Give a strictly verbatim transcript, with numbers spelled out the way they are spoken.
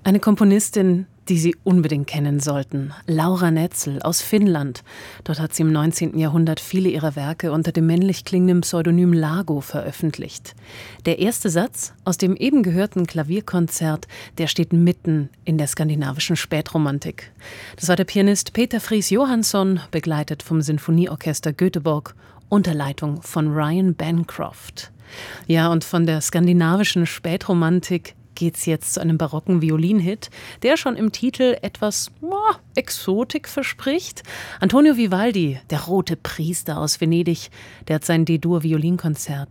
Eine Komponistin, die Sie unbedingt kennen sollten. Laura Netzel aus Finnland. Dort hat sie im neunzehnten Jahrhundert viele ihrer Werke unter dem männlich klingenden Pseudonym Lago veröffentlicht. Der erste Satz aus dem eben gehörten Klavierkonzert, der steht mitten in der skandinavischen Spätromantik. Das war der Pianist Peter Friis Johansson, begleitet vom Sinfonieorchester Göteborg unter Leitung von Ryan Bancroft. Ja, und von der skandinavischen Spätromantik geht's jetzt zu einem barocken Violinhit, der schon im Titel etwas oh, Exotik verspricht. Antonio Vivaldi, der rote Priester aus Venedig, der hat sein D-Dur-Violinkonzert